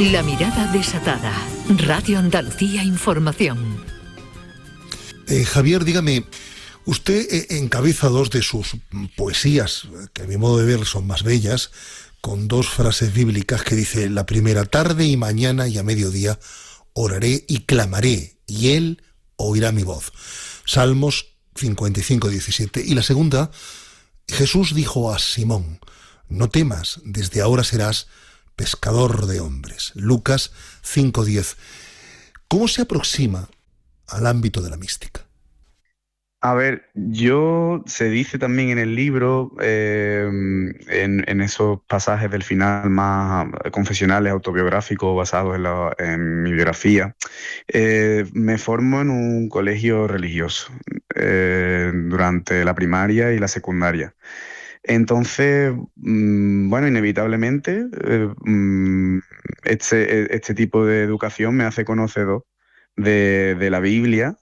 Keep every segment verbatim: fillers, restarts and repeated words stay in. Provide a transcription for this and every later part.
La mirada desatada. Radio Andalucía Información. Eh, Javier, dígame, usted eh, encabeza dos de sus poesías, que a mi modo de ver son más bellas, con dos frases bíblicas que dice: la primera, tarde y mañana y a mediodía oraré y clamaré, y él oirá mi voz. Salmos cincuenta y cinco, diecisiete. Y la segunda, Jesús dijo a Simón: no temas, desde ahora serás pescador de hombres. Lucas cinco, diez. ¿Cómo se aproxima al ámbito de la mística? A ver, yo se dice también en el libro, eh, en, en esos pasajes del final más confesionales, autobiográficos, basados en, la, en mi biografía, eh, me formo en un colegio religioso eh, durante la primaria y la secundaria. Entonces, mmm, bueno, inevitablemente, eh, mmm, este, este tipo de educación me hace conocedor de, de la Biblia.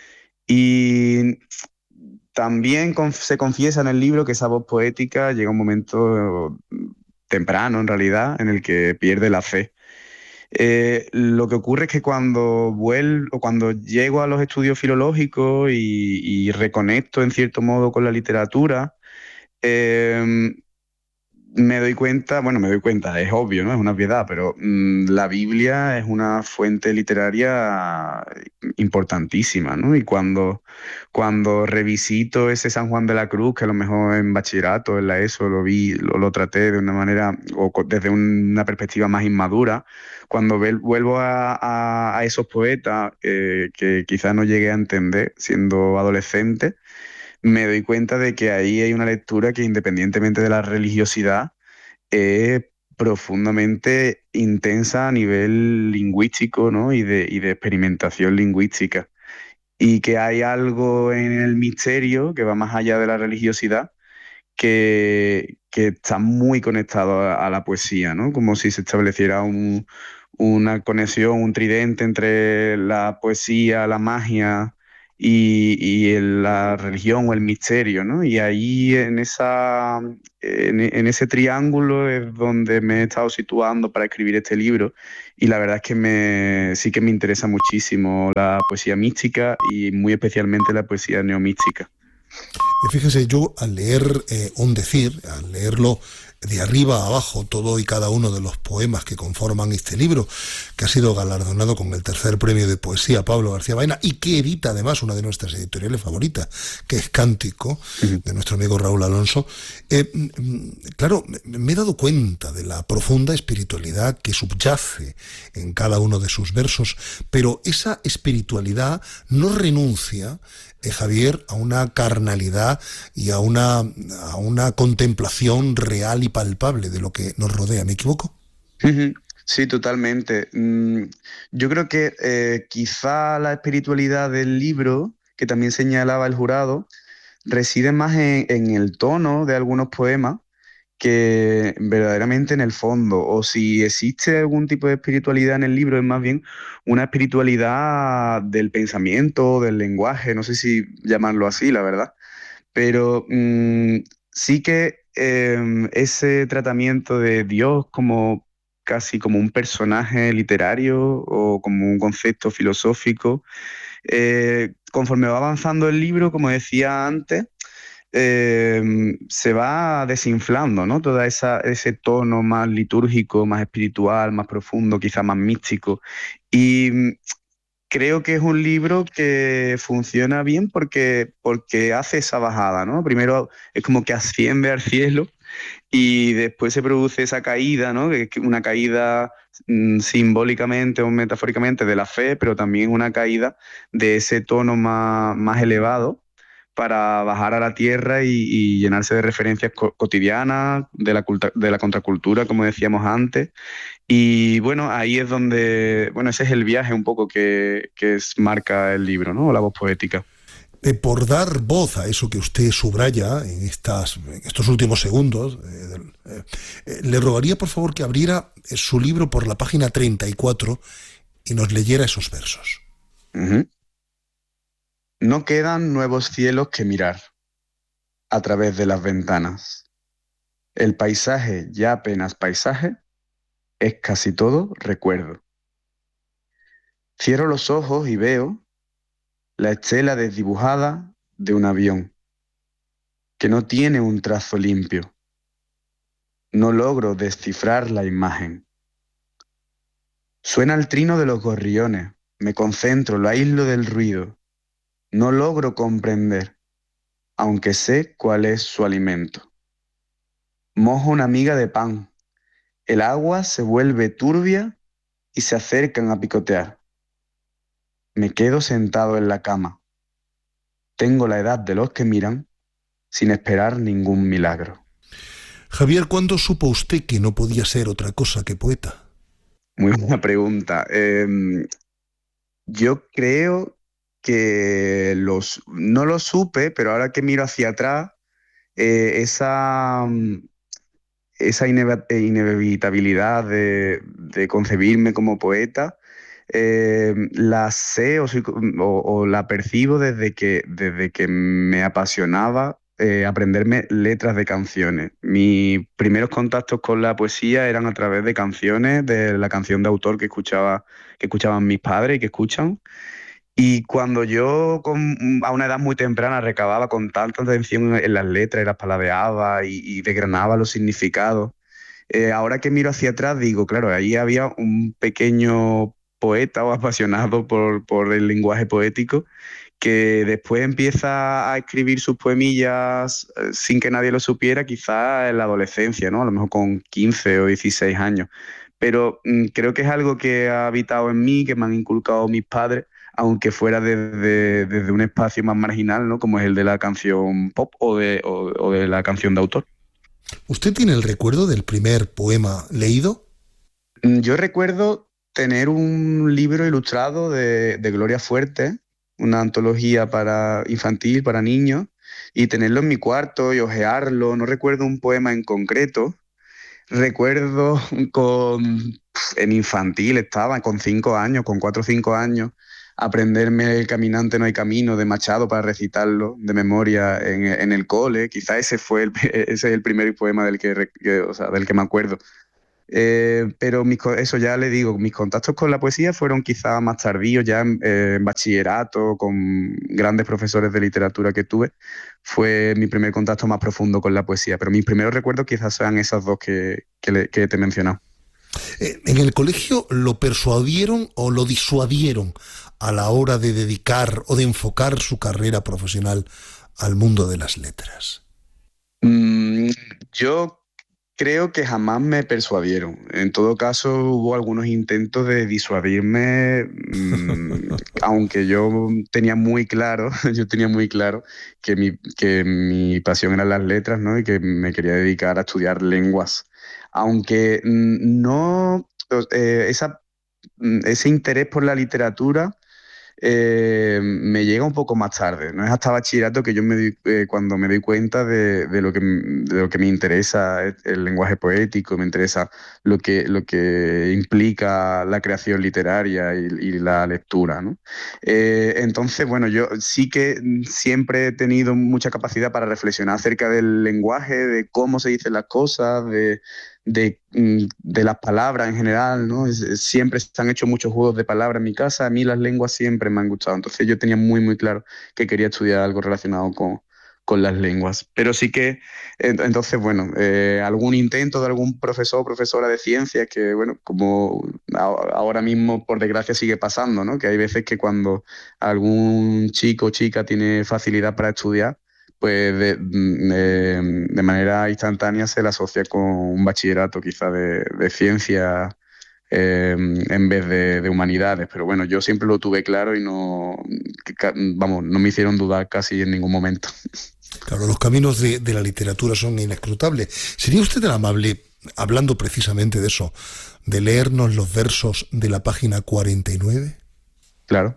Y también conf- se confiesa en el libro que esa voz poética llega un momento temprano, en realidad, en el que pierde la fe. Eh, lo que ocurre es que cuando vuelvo, o cuando llego a los estudios filológicos y, y reconecto en cierto modo con la literatura, eh, me doy cuenta, bueno, me doy cuenta, es obvio, ¿no? Es una obviedad, pero mmm, la Biblia es una fuente literaria importantísima, ¿no? Y cuando, cuando revisito ese San Juan de la Cruz, que a lo mejor en bachillerato, en la ESO, lo vi, lo, lo traté de una manera, o co- desde una perspectiva más inmadura, cuando ve- vuelvo a, a- a esos poetas eh, que quizás no llegué a entender siendo adolescente, me doy cuenta de que ahí hay una lectura que, independientemente de la religiosidad, es profundamente intensa a nivel lingüístico, ¿no? y de, y de experimentación lingüística. Y que hay algo en el misterio que va más allá de la religiosidad, que, que está muy conectado a, a la poesía, ¿no? Como si se estableciera un- una conexión, un tridente entre la poesía, la magia y, y el- la religión o el misterio, ¿no? Y ahí en esa, en, en ese triángulo es donde me he estado situando para escribir este libro, y la verdad es que me, sí que me interesa muchísimo la poesía mística y muy especialmente la poesía neomística. Y fíjese, yo al leer eh, Un decir, al leerlo de arriba a abajo, todo y cada uno de los poemas que conforman este libro, que ha sido galardonado con el tercer premio de poesía Pablo García Baena, y que edita además una de nuestras editoriales favoritas, que es Cántico, Ujú. de nuestro amigo Raúl Alonso, eh, mm, claro, me he dado cuenta de la profunda espiritualidad que subyace en cada uno de sus versos, pero esa espiritualidad no renuncia, eh, Javier, a una carnalidad y a una, a una contemplación real y palpable de lo que nos rodea. ¿Me equivoco? Ujú. Sí, totalmente. Mm, Yo creo que eh, quizá la espiritualidad del libro, que también señalaba el jurado, reside más en, en el tono de algunos poemas que verdaderamente en el fondo. O si existe algún tipo de espiritualidad en el libro, es más bien una espiritualidad del pensamiento, del lenguaje, no sé si llamarlo así, la verdad. Pero mm, sí que em, ese tratamiento de Dios como casi como un personaje literario o como un concepto filosófico, eh, conforme va avanzando el libro, como decía antes, eh, se va desinflando, ¿no? Todo esa, ese tono más litúrgico, más espiritual, más profundo, quizá más místico. Y mm, creo que es un libro que funciona bien porque, porque hace esa bajada, ¿no? Primero es como que asciende al cielo y después se produce esa caída, ¿no? Que es que una caída mm, simbólicamente o metafóricamente de la fe, pero también una caída de ese tono más, más elevado para bajar a la tierra y, y llenarse de referencias co- cotidianas, de la, culta- de la contracultura, como decíamos antes. Y bueno, ahí es donde, bueno, ese es el viaje un poco que, que es- marca el libro, ¿no? O la voz poética. Eh, por dar voz a eso que usted subraya en, estas, en estos últimos segundos, eh, del- eh, eh, le rogaría por favor que abriera eh, su libro por la página treinta y cuatro y nos leyera esos versos. Ujú. No quedan nuevos cielos que mirar a través de las ventanas. El paisaje, ya apenas paisaje, es casi todo recuerdo. Cierro los ojos y veo la estela desdibujada de un avión que no tiene un trazo limpio. No logro descifrar la imagen. Suena el trino de los gorriones. Me concentro, lo aíslo del ruido. No logro comprender, aunque sé cuál es su alimento. Mojo una miga de pan. El agua se vuelve turbia y se acercan a picotear. Me quedo sentado en la cama. Tengo la edad de los que miran sin esperar ningún milagro. Javier, ¿cuándo supo usted que no podía ser otra cosa que poeta? Muy buena pregunta. Eh, yo creo que los, no lo supe, pero ahora que miro hacia atrás, eh, esa, esa ineva- inevitabilidad de, de concebirme como poeta, eh, la sé o, soy co- o- o la percibo desde que, desde que me apasionaba eh, aprenderme letras de canciones. Mis primeros contactos con la poesía eran a través de canciones, de la canción de autor que escuchaba, que escuchaban mis padres y que escuchan. Y cuando yo con- a una edad muy temprana recababa con tanta atención en las letras y las palabreaba y, y desgranaba los significados, eh, ahora que miro hacia atrás digo, claro, ahí había un pequeño poeta o apasionado por, por el lenguaje poético que después empieza a escribir sus poemillas eh, sin que nadie lo supiera, quizás en la adolescencia, ¿no? A lo mejor con quince o dieciséis años. Pero mm, creo que es algo que ha habitado en mí, que me han inculcado mis padres, aunque fuera desde, desde un espacio más marginal, ¿no? Como es el de la canción pop o de, o, o de la canción de autor. ¿Usted tiene el recuerdo del primer poema leído? Mm, Yo recuerdo tener un libro ilustrado de, de Gloria Fuerte, una antología para infantil, para niños, y tenerlo en mi cuarto y hojearlo. No recuerdo un poema en concreto. Recuerdo con, en infantil estaba, con cinco años, con cuatro o cinco años, aprenderme El caminante no hay camino de Machado para recitarlo de memoria en, en el cole. Quizá ese fue el, ese es el primer poema del que, re- que, o sea, del que me acuerdo. Eh, pero mis co- eso ya le digo, mis contactos con la poesía fueron quizá más tardíos, ya en, eh, en bachillerato, con grandes profesores de literatura que tuve. Fue mi primer contacto más profundo con la poesía, pero mis primeros recuerdos quizás sean esas dos que, que, le- que te he mencionado. Eh, ¿En el colegio lo persuadieron o lo disuadieron a la hora de dedicar o de enfocar su carrera profesional al mundo de las letras? Mm, yo creo que jamás me persuadieron. En todo caso, hubo algunos intentos de disuadirme, mm, aunque yo tenía muy claro, yo tenía muy claro que mi, que mi pasión eran las letras, ¿no? Y que me quería dedicar a estudiar lenguas. Aunque mm, no, eh, esa, mm, ese interés por la literatura eh, me llega un poco más tarde. No es hasta bachillerato que yo me doy, eh, cuando me doy cuenta de, de lo que, m- de lo que me interesa el, el lenguaje poético, me interesa lo que, lo que implica la creación literaria y, y la lectura, ¿no? Eh, entonces, bueno, yo sí que siempre he tenido mucha capacidad para reflexionar acerca del lenguaje, de cómo se dicen las cosas, de de, mm, de las palabras en general, ¿no? Es- es- siempre se han hecho muchos juegos de palabras en mi casa, a mí las lenguas siempre me han gustado, entonces yo tenía muy, muy claro que quería estudiar algo relacionado con, con las lenguas. Pero sí que, en- entonces, bueno, eh, algún intento de algún profesor o profesora de ciencias que, bueno, como a- ahora mismo, por desgracia, sigue pasando, ¿no? Que hay veces que cuando algún chico o chica tiene facilidad para estudiar, pues de, de- de manera instantánea se la asocia con un bachillerato quizá de, de ciencia eh, en vez de, de humanidades. Pero bueno, yo siempre lo tuve claro y no, que ca- vamos, no me hicieron dudar casi en ningún momento. Claro, los caminos de, de la literatura son inescrutables. ¿Sería usted tan amable, hablando precisamente de eso, de leernos los versos de la página cuarenta y nueve? Claro.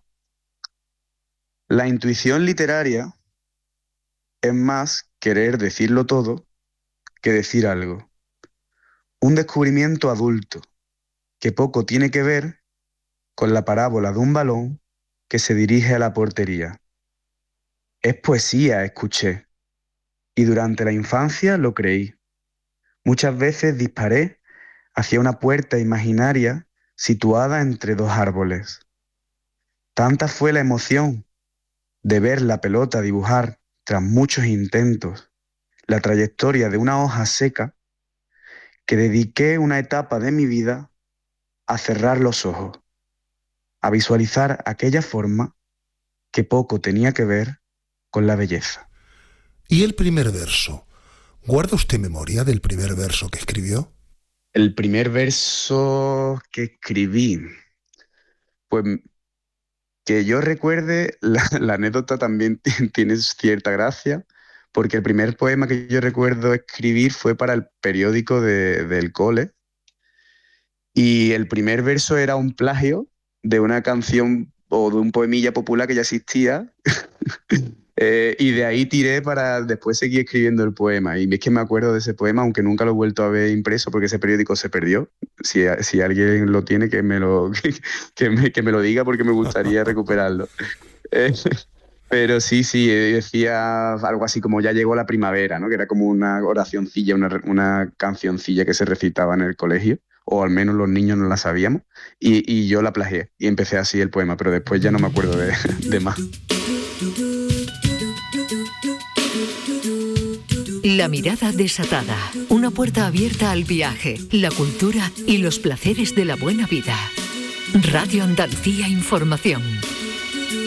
La intuición literaria es más querer decirlo todo que decir algo. Un descubrimiento adulto que poco tiene que ver con la parábola de un balón que se dirige a la portería. Es poesía, escuché, y durante la infancia lo creí. Muchas veces disparé hacia una puerta imaginaria situada entre dos árboles. Tanta fue la emoción de ver la pelota dibujar, tras muchos intentos, la trayectoria de una hoja seca, que dediqué una etapa de mi vida a cerrar los ojos, a visualizar aquella forma que poco tenía que ver con la belleza. ¿Y el primer verso? ¿Guarda usted memoria del primer verso que escribió? El primer verso que escribí, pues que yo recuerde, la, la anécdota también tiene cierta gracia, porque el primer poema que yo recuerdo escribir fue para el periódico de, del cole, y el primer verso era un plagio de una canción o de un poemilla popular que ya existía, eh, y de ahí tiré para después seguir escribiendo el poema. Y es que me acuerdo de ese poema, aunque nunca lo he vuelto a ver impreso porque ese periódico se perdió. Si, si alguien lo tiene, que me lo, que me, que me lo diga, porque me gustaría recuperarlo. Eh, pero sí, sí, decía algo así como "ya llegó la primavera", ¿no? Que era como una oracioncilla, una, una cancioncilla que se recitaba en el colegio, o al menos los niños no la sabíamos, y, y yo la plagié y empecé así el poema, pero después ya no me acuerdo de, de más. La mirada desatada, una puerta abierta al viaje, la cultura y los placeres de la buena vida. Radio Andalucía Información.